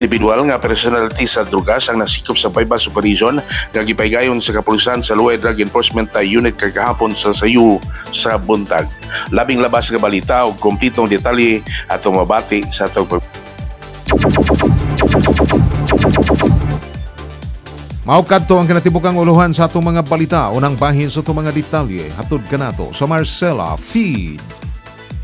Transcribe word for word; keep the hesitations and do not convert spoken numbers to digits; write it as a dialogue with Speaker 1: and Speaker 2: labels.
Speaker 1: Individual nga personality sa drugas ang nasikop sa Bypass Operation nga gipaygayon sa kapulisan sa Luay Drug Enforcement Unit kagahapon sa sayu sa buntag. Labing labas nga balita ug kumpletong detalye atong mabati sa atong
Speaker 2: Mao kadto ang kinatibukang uluhan sa atong mga balita. Unang bahin sa atong mga detalye hatod kanato sa Marcela Feed.